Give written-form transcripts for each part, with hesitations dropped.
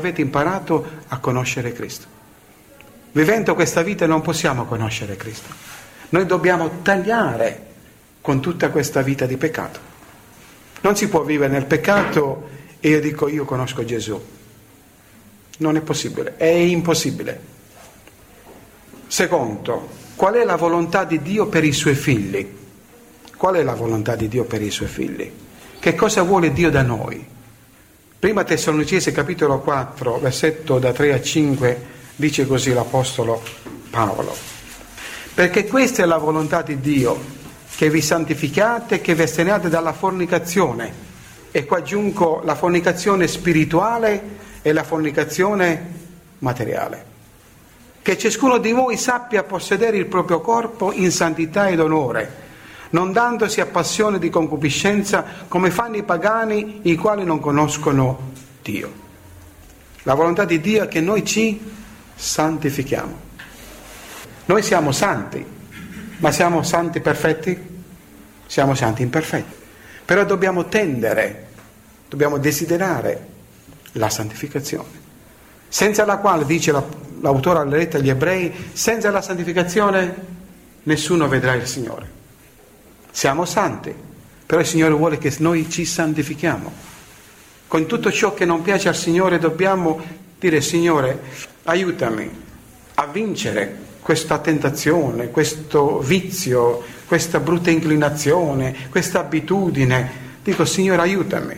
avete imparato a conoscere Cristo. Vivendo questa vita non possiamo conoscere Cristo. Noi dobbiamo tagliare con tutta questa vita di peccato. Non si può vivere nel peccato e io dico io conosco Gesù. Non è possibile, è impossibile. Secondo, qual è la volontà di Dio per i suoi figli? Qual è la volontà di Dio per i suoi figli? Che cosa vuole Dio da noi? Prima Tessalonicesi capitolo 4, versetto da 3 a 5, dice così l'Apostolo Paolo. Perché questa è la volontà di Dio, che vi santificate, che vi asteniate dalla fornicazione. E qua aggiungo la fornicazione spirituale e la fornicazione materiale. Che ciascuno di voi sappia possedere il proprio corpo in santità ed onore, non dandosi a passione di concupiscenza come fanno i pagani, i quali non conoscono Dio. La volontà di Dio è che noi ci santifichiamo. Noi siamo santi, ma siamo santi perfetti? Siamo santi imperfetti. Però dobbiamo tendere, dobbiamo desiderare la santificazione, senza la quale, dice l'autore alla lettera agli Ebrei, senza la santificazione nessuno vedrà il Signore. Siamo santi, però il Signore vuole che noi ci santifichiamo. Con tutto ciò che non piace al Signore dobbiamo dire: Signore, aiutami a vincere questa tentazione, questo vizio, questa brutta inclinazione, questa abitudine. Dico: Signore, aiutami.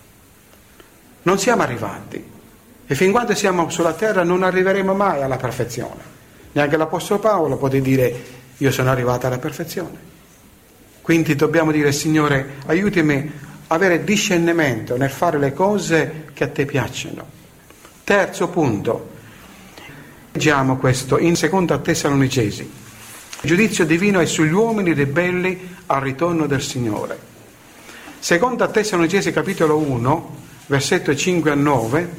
Non siamo arrivati e fin quando siamo sulla terra non arriveremo mai alla perfezione. Neanche l'Apostolo Paolo può dire: io sono arrivato alla perfezione. Quindi dobbiamo dire: Signore, aiutami a avere discernimento nel fare le cose che a te piacciono. Terzo punto, leggiamo questo in 2 Tessalonicesi. Il giudizio divino è sugli uomini ribelli al ritorno del Signore. 2 Tessalonicesi capitolo 1, versetto 5 a 9,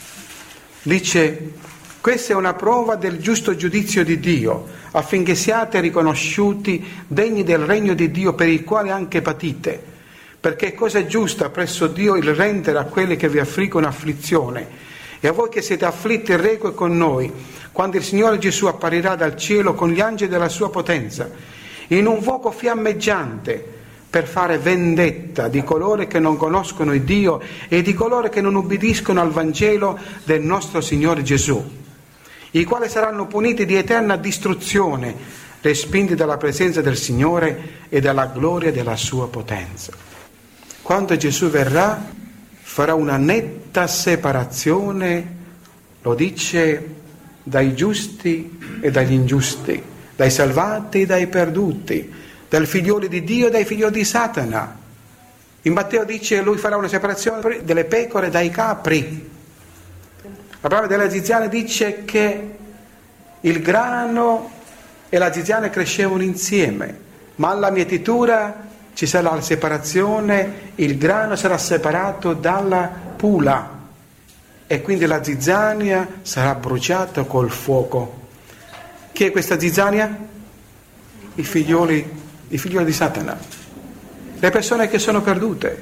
dice: questa è una prova del giusto giudizio di Dio, affinché siate riconosciuti degni del regno di Dio, per il quale anche patite, perché è cosa giusta presso Dio il rendere a quelli che vi affliggono afflizione, e a voi che siete afflitti il requie con noi, quando il Signore Gesù apparirà dal cielo con gli angeli della sua potenza, in un fuoco fiammeggiante, per fare vendetta di coloro che non conoscono il Dio e di coloro che non ubbidiscono al Vangelo del nostro Signore Gesù, i quali saranno puniti di eterna distruzione, respinti dalla presenza del Signore e dalla gloria della sua potenza. Quando Gesù verrà, farà una netta separazione, lo dice, dai giusti e dagli ingiusti, dai salvati e dai perduti, dai figlioli di Dio e dai figlioli di Satana. In Matteo dice: lui farà una separazione delle pecore dai capri. La parola della ziziana dice che il grano e la ziziana crescevano insieme, ma alla mietitura ci sarà la separazione, il grano sarà separato dalla pula e quindi la zizzania sarà bruciata col fuoco. Chi è questa zizzania? I figlioli di Satana, le persone che sono perdute.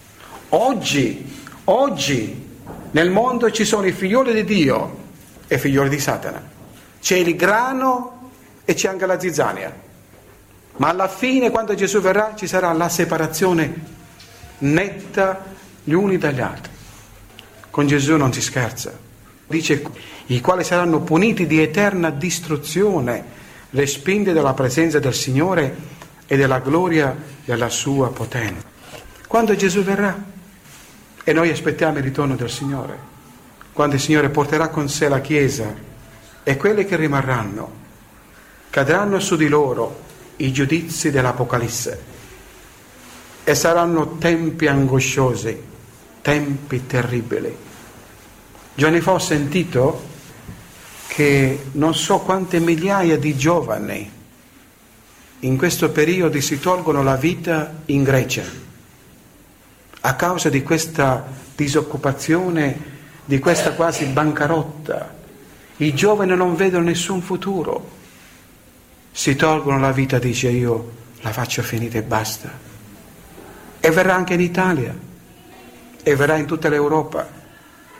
Oggi nel mondo ci sono i figlioli di Dio e i figlioli di Satana. C'è il grano e c'è anche la zizzania. Ma alla fine, quando Gesù verrà, ci sarà la separazione netta gli uni dagli altri. Con Gesù non si scherza. Dice: i quali saranno puniti di eterna distruzione, respinti dalla presenza del Signore e della gloria della sua potenza. Quando Gesù verrà, e noi aspettiamo il ritorno del Signore, quando il Signore porterà con sé la Chiesa, e quelli che rimarranno cadranno su di loro i giudizi dell'Apocalisse e saranno tempi angosciosi, tempi terribili. Giorni fa ho sentito che non so quante migliaia di giovani in questo periodo si tolgono la vita in Grecia a causa di questa disoccupazione, di questa quasi bancarotta. I giovani non vedono nessun futuro, si tolgono la vita, dice: io la faccio finita e basta. E verrà anche in Italia e verrà in tutta l'Europa.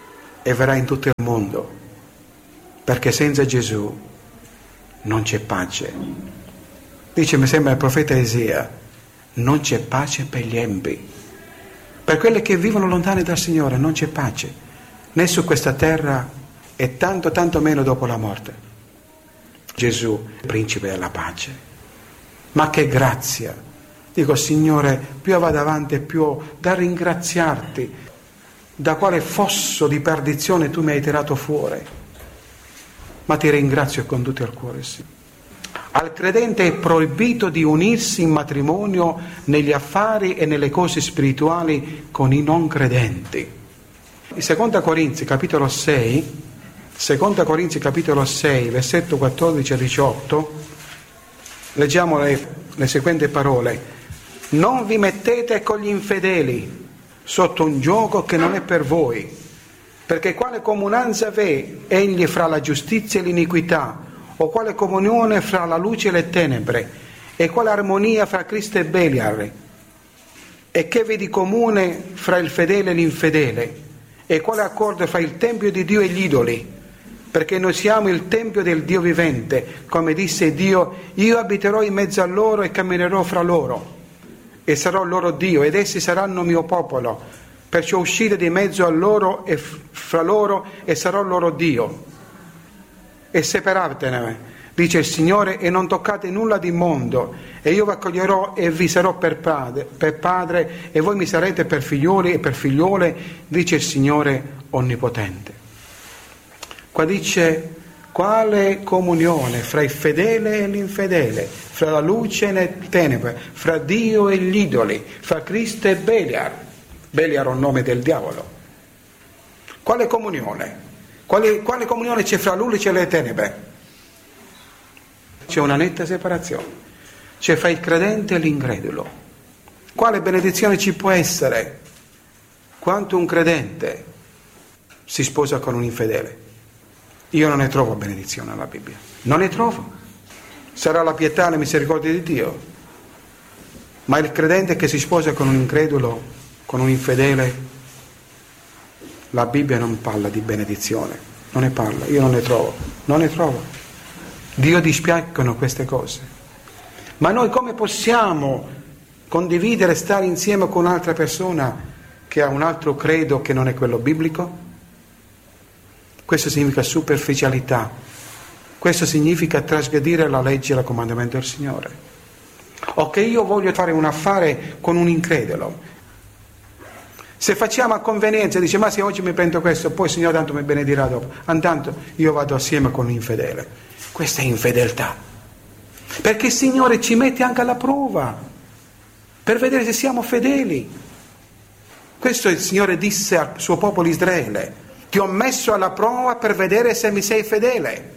e verrà in tutto il mondo, perché senza Gesù non c'è pace. Dice, mi sembra il profeta Isaia, non c'è pace per gli empi, per quelli che vivono lontani dal Signore non c'è pace, né su questa terra e tanto meno dopo la morte. Gesù, il principe della pace. Ma che grazia! Dico, Signore, più vado avanti, più da ringraziarti, da quale fosso di perdizione tu mi hai tirato fuori. Ma ti ringrazio con tutto il cuore, sì. Al credente è proibito di unirsi in matrimonio negli affari e nelle cose spirituali con i non credenti. In 2 Corinzi capitolo 6, versetto 14 e 18, leggiamo le seguenti parole. Non vi mettete con gli infedeli sotto un giogo che non è per voi, perché quale comunanza v'è egli fra la giustizia e l'iniquità, o quale comunione fra la luce e le tenebre, e quale armonia fra Cristo e Belial, e che v'è di comune fra il fedele e l'infedele, e quale accordo fra il tempio di Dio e gli idoli, perché noi siamo il tempio del Dio vivente, come disse Dio, io abiterò in mezzo a loro e camminerò fra loro, e sarò loro Dio, ed essi saranno mio popolo, perciò uscite di mezzo a loro e fra loro, e sarò loro Dio. E separatene, dice il Signore, e non toccate nulla di immondo, e io vi accoglierò e vi sarò per padre, e voi mi sarete per figlioli e per figliole, dice il Signore Onnipotente. Qua dice, quale comunione fra il fedele e l'infedele, fra la luce e le tenebre, fra Dio e gli idoli, fra Cristo e Belial. Belial è un nome del diavolo. Quale comunione? Quale comunione c'è fra la luce e le tenebre? C'è una netta separazione. C'è fra il credente e l'incredulo. Quale benedizione ci può essere quando un credente si sposa con un infedele? Io non ne trovo benedizione nella Bibbia. Non ne trovo. Sarà la pietà e la misericordia di Dio. Ma il credente che si sposa con un incredulo, con un infedele, la Bibbia non parla di benedizione. Non ne parla. Io non ne trovo. Non ne trovo. Dio dispiacciono queste cose. Ma noi come possiamo condividere, stare insieme con un'altra persona che ha un altro credo che non è quello biblico? Questo significa superficialità, questo significa trasgredire la legge e il comandamento del Signore. O che io voglio fare un affare con un incredulo, se facciamo a convenienza, dice, ma se oggi mi prendo questo, poi il Signore tanto mi benedirà dopo, intanto io vado assieme con un infedele. Questa è infedeltà, perché il Signore ci mette anche alla prova per vedere se siamo fedeli. Questo il Signore disse al suo popolo Israele: ti ho messo alla prova per vedere se mi sei fedele.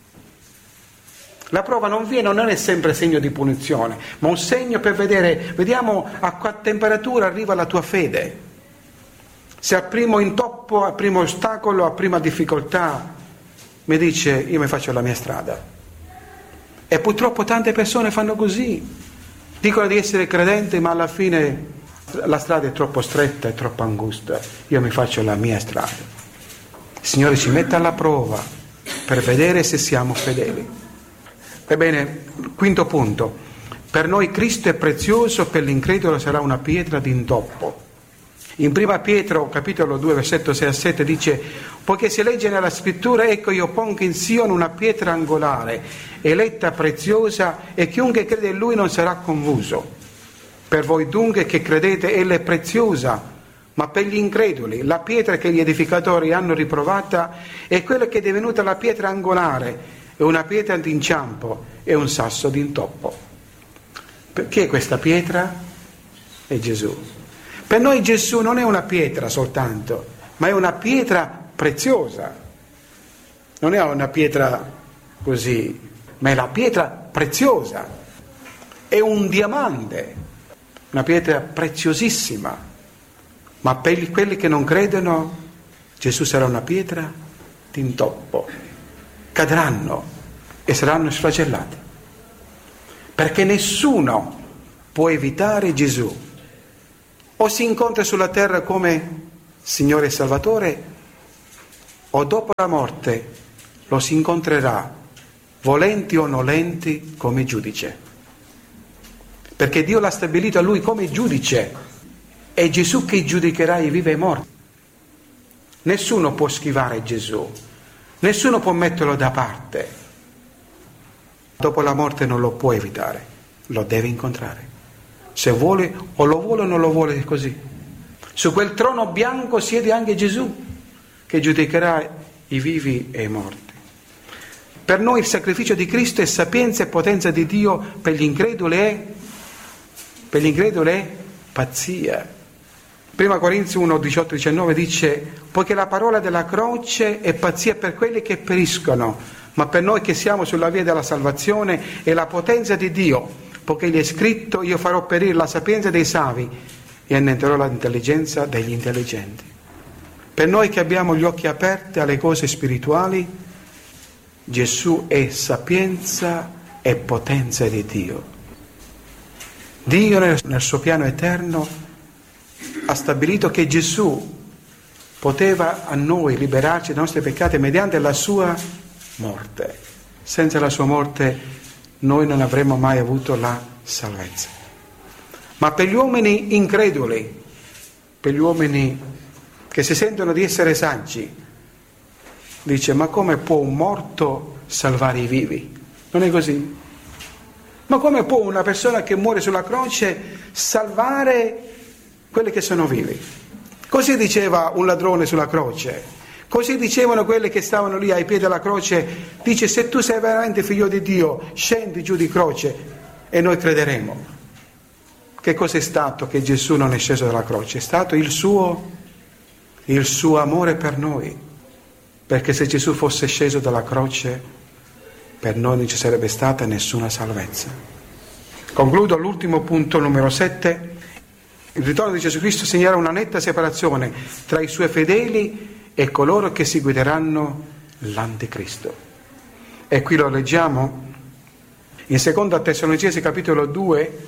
La prova non è sempre segno di punizione, ma un segno per vedere, vediamo a quale temperatura arriva la tua fede. Se al primo intoppo, al primo ostacolo, a prima difficoltà, mi dice, io mi faccio la mia strada. E purtroppo tante persone fanno così. Dicono di essere credenti, ma alla fine la strada è troppo stretta, è troppo angusta. Io mi faccio la mia strada. Il Signore ci mette alla prova per vedere se siamo fedeli. Ebbene, quinto punto. Per noi Cristo è prezioso, per l'incredulo sarà una pietra d'intoppo. In 1 Pietro, capitolo 2, versetto 6 a 7, dice: poiché si legge nella scrittura, ecco io pongo in Sion una pietra angolare, eletta preziosa, e chiunque crede in lui non sarà confuso. Per voi dunque che credete, ella è preziosa, ma per gli increduli la pietra che gli edificatori hanno riprovata è quella che è divenuta la pietra angolare, è una pietra d'inciampo e un sasso d'intoppo. Perché questa pietra? È Gesù. Per noi Gesù non è una pietra soltanto, ma è una pietra preziosa. Non è una pietra così, ma è la pietra preziosa. È un diamante, una pietra preziosissima. Ma per quelli che non credono, Gesù sarà una pietra d'intoppo. Cadranno e saranno sflagellati. Perché nessuno può evitare Gesù. O si incontra sulla terra come Signore e Salvatore, o dopo la morte lo si incontrerà, volenti o nolenti, come giudice. Perché Dio l'ha stabilito a lui come giudice. È Gesù che giudicherà i vivi e i morti. Nessuno può schivare Gesù, nessuno può metterlo da parte. Dopo la morte non lo può evitare, lo deve incontrare. Se vuole o non lo vuole, così. Su quel trono bianco siede anche Gesù, che giudicherà i vivi e i morti. Per noi il sacrificio di Cristo è sapienza e potenza di Dio, per gli increduli è pazzia. 1 Corinzi 1, 18, 19 dice: poiché la parola della croce è pazzia per quelli che periscono, ma per noi che siamo sulla via della salvazione è la potenza di Dio, poiché gli è scritto: io farò perire la sapienza dei savi e annetterò l'intelligenza degli intelligenti. Per noi che abbiamo gli occhi aperti alle cose spirituali, Gesù è sapienza e potenza di Dio. Dio nel suo piano eterno ha stabilito che Gesù poteva a noi liberarci dai nostri peccati mediante la sua morte. Senza la sua morte noi non avremmo mai avuto la salvezza. Ma per gli uomini increduli, per gli uomini che si sentono di essere saggi, dice: ma come può un morto salvare i vivi? Non è così? Ma come può una persona che muore sulla croce salvare quelli che sono vivi? Così diceva un ladrone sulla croce, così dicevano quelli che stavano lì ai piedi della croce. Dice: se tu sei veramente figlio di Dio, scendi giù di croce e noi crederemo. Che cos'è stato che Gesù non è sceso dalla croce? È stato il suo amore per noi, perché se Gesù fosse sceso dalla croce, per noi non ci sarebbe stata nessuna salvezza. Concludo l'ultimo punto, numero 7. Il ritorno di Gesù Cristo segnerà una netta separazione tra i suoi fedeli e coloro che seguiranno l'Anticristo. E qui lo leggiamo in 2 Tessalonicesi capitolo 2,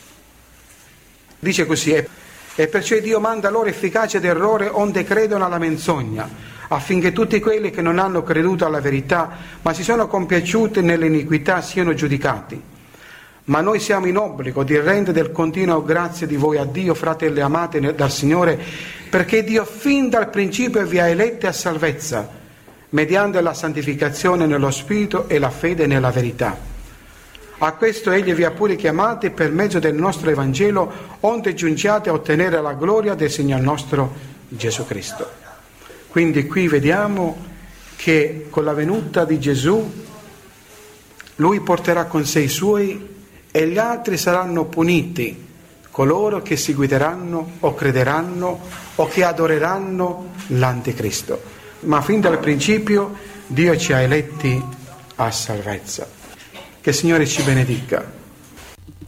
dice così: e perciò Dio manda loro efficacia d'errore onde credono alla menzogna, affinché tutti quelli che non hanno creduto alla verità ma si sono compiaciuti nell'iniquità siano giudicati. Ma noi siamo in obbligo di rendere del continuo grazie di voi a Dio, fratelli amati dal Signore, perché Dio fin dal principio vi ha eletti a salvezza, mediante la santificazione nello Spirito e la fede nella verità. A questo Egli vi ha pure chiamati per mezzo del nostro Evangelo, onde giungiate a ottenere la gloria del Signore nostro Gesù Cristo. Quindi qui vediamo che con la venuta di Gesù Lui porterà con sé i Suoi e gli altri saranno puniti, coloro che seguiranno o crederanno o che adoreranno l'Anticristo. Ma fin dal principio Dio ci ha eletti a salvezza. Che il Signore ci benedica.